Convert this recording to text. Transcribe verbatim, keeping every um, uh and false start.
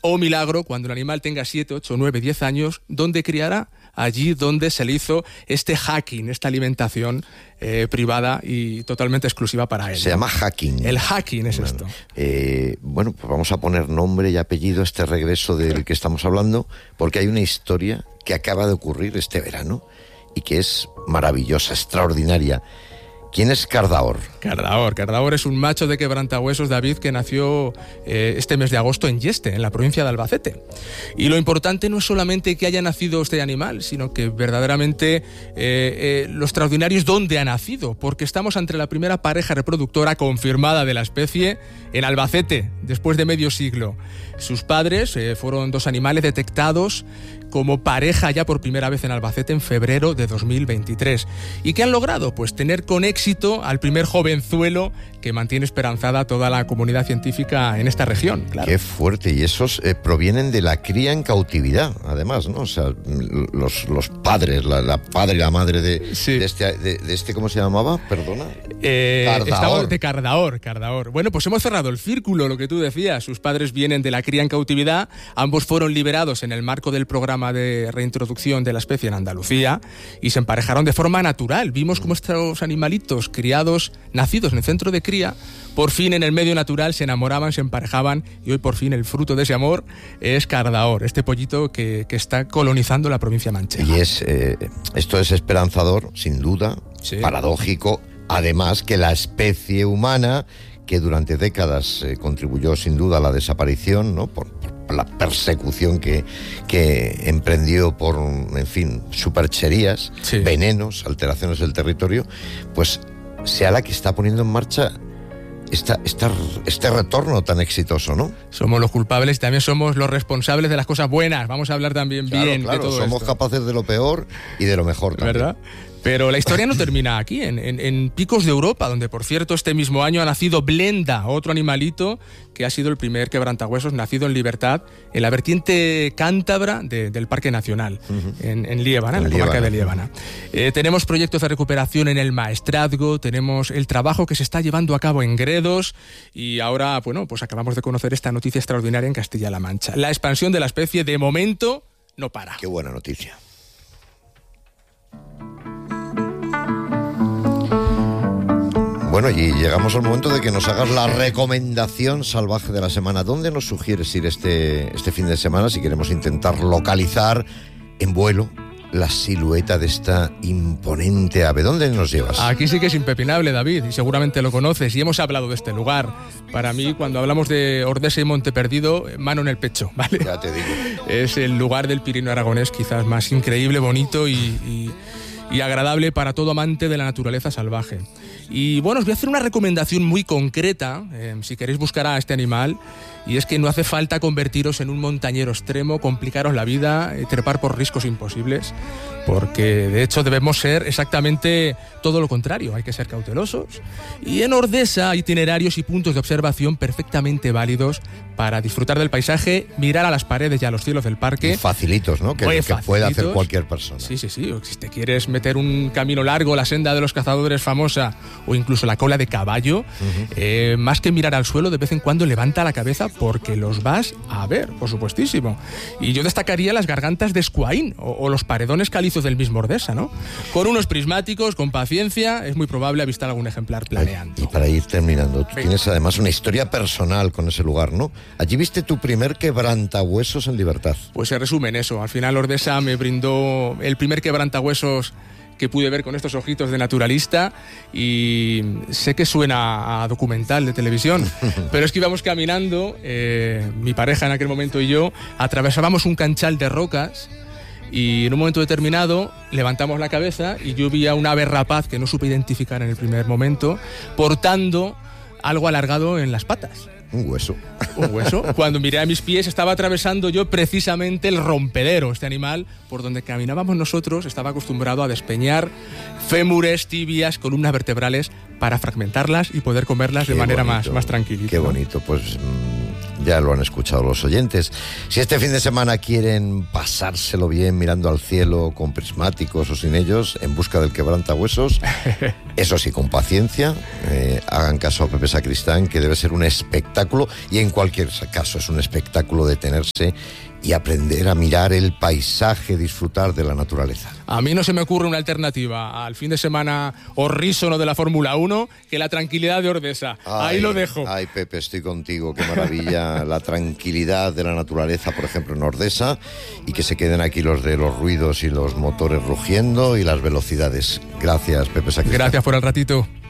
O milagro, cuando el animal tenga siete, ocho, nueve, diez años, ¿dónde criará? Allí donde se le hizo este hacking, esta alimentación eh, privada y totalmente exclusiva para él. Se llama hacking. El hacking es bueno, esto. Eh, bueno, pues vamos a poner nombre y apellido a este regreso del que estamos hablando, porque hay una historia que acaba de ocurrir este verano y que es maravillosa, extraordinaria. ¿Quién es Cardaor? Cardaor. Cardaor es un macho de quebrantahuesos, David, que nació eh, este mes de agosto en Yeste, en la provincia de Albacete. Y lo importante no es solamente que haya nacido este animal, sino que verdaderamente eh, eh, lo extraordinario es dónde ha nacido, porque estamos ante la primera pareja reproductora confirmada de la especie en Albacete, después de medio siglo. Sus padres eh, fueron dos animales detectados como pareja ya por primera vez en Albacete en febrero de dos mil veintitrés. ¿Y qué han logrado? Pues tener con éxito al primer jovenzuelo que mantiene esperanzada toda la comunidad científica en esta región. Claro. Qué fuerte, y esos eh, provienen de la cría en cautividad, además, ¿no? O sea, los, los padres, la, la padre y la madre de, sí. de, este, de, de este, ¿cómo se llamaba? Perdona. Eh, Cardaor. De Cardaor, Cardaor. Bueno, pues hemos cerrado el círculo, lo que tú decías. Sus padres vienen de la cría en cautividad, ambos fueron liberados en el marco del programa de reintroducción de la especie en Andalucía y se emparejaron de forma natural. Vimos cómo estos animalitos criados, nacidos en el centro de cría, por fin en el medio natural se enamoraban, se emparejaban y hoy por fin el fruto de ese amor es Cardaor, este pollito que, que está colonizando la provincia manchega. Y es, eh, esto es esperanzador, sin duda, sí. Paradójico, además que la especie humana, que durante décadas eh, contribuyó sin duda a la desaparición, ¿no? por, por la persecución que, que emprendió por, en fin, supercherías, sí. venenos, alteraciones del territorio, pues sea la que está poniendo en marcha esta, esta, este retorno tan exitoso, ¿no? Somos los culpables y también somos los responsables de las cosas buenas. Vamos a hablar también claro, bien claro, de todo somos esto. capaces de lo peor y de lo mejor también. ¿Verdad? Pero la historia no termina aquí, en, en, en Picos de Europa, donde por cierto este mismo año ha nacido Blenda, otro animalito que ha sido el primer quebrantahuesos nacido en libertad en la vertiente cántabra de, del Parque Nacional, uh-huh. en, en Liébana, en, en la comarca de Liébana. Eh, tenemos proyectos de recuperación en el Maestrazgo, tenemos el trabajo que se está llevando a cabo en Gredos y ahora, bueno, pues acabamos de conocer esta noticia extraordinaria en Castilla-La Mancha. La expansión de la especie de momento no para. Qué buena noticia. Bueno, y llegamos al momento de que nos hagas la recomendación salvaje de la semana. ¿Dónde nos sugieres ir este, este fin de semana si queremos intentar localizar en vuelo la silueta de esta imponente ave? ¿Dónde nos llevas? Aquí sí que es impepinable, David, y seguramente lo conoces, y hemos hablado de este lugar. Para mí, cuando hablamos de Ordesa y Monte Perdido, mano en el pecho, ¿vale? Ya te digo. Es el lugar del Pirineo aragonés quizás más increíble, bonito y... y... y agradable para todo amante de la naturaleza salvaje. Y bueno, os voy a hacer una recomendación muy concreta, eh, si queréis buscar a este animal, y es que no hace falta convertiros en un montañero extremo, complicaros la vida, eh, trepar por riscos imposibles, porque de hecho debemos ser exactamente todo lo contrario, hay que ser cautelosos. Y en Ordesa hay itinerarios y puntos de observación perfectamente válidos para disfrutar del paisaje, mirar a las paredes y a los cielos del parque. Y facilitos, ¿no? Que, que puede hacer cualquier persona. Sí, sí, sí. Si te quieres meter un camino largo, la senda de los cazadores famosa, o incluso la cola de caballo, uh-huh. eh, más que mirar al suelo, de vez en cuando levanta la cabeza porque los vas a ver, por supuestísimo. Y yo destacaría las gargantas de Escuaín o, o los paredones calizos del mismo Ordesa, ¿no? Con unos prismáticos, con paciencia, es muy probable avistar algún ejemplar planeando. Y para ir terminando, tú tienes además una historia personal con ese lugar, ¿no? Allí viste tu primer quebrantahuesos en libertad. Pues se resume en eso. Al final Ordesa me brindó el primer quebrantahuesos que pude ver con estos ojitos de naturalista, y sé que suena a documental de televisión, pero es que íbamos caminando, eh, mi pareja en aquel momento y yo, atravesábamos un canchal de rocas y en un momento determinado levantamos la cabeza y yo vi a un ave rapaz que no supe identificar en el primer momento, portando algo alargado en las patas. Un hueso. Un hueso. Cuando miré a mis pies estaba atravesando yo precisamente el rompedero. Este animal, por donde caminábamos nosotros, estaba acostumbrado a despeñar fémures, tibias, columnas vertebrales para fragmentarlas y poder comerlas Qué de manera bonito. más, más tranquilita. Qué bonito. Pues mmm, ya lo han escuchado los oyentes. Si este fin de semana quieren pasárselo bien mirando al cielo con prismáticos o sin ellos, en busca del quebrantahuesos, Eso sí, con paciencia, eh, hagan caso a Pepe Sacristán, que debe ser un espectáculo, y en cualquier caso es un espectáculo detenerse y aprender a mirar el paisaje, disfrutar de la naturaleza. A mí no se me ocurre una alternativa al fin de semana horrísono de la Fórmula uno que la tranquilidad de Ordesa. Ay, ahí lo dejo. Ay, Pepe, estoy contigo, qué maravilla la tranquilidad de la naturaleza, por ejemplo, en Ordesa, y que se queden aquí los de los ruidos y los motores rugiendo y las velocidades. Gracias, Pepe Sacristán. Gracias por el ratito.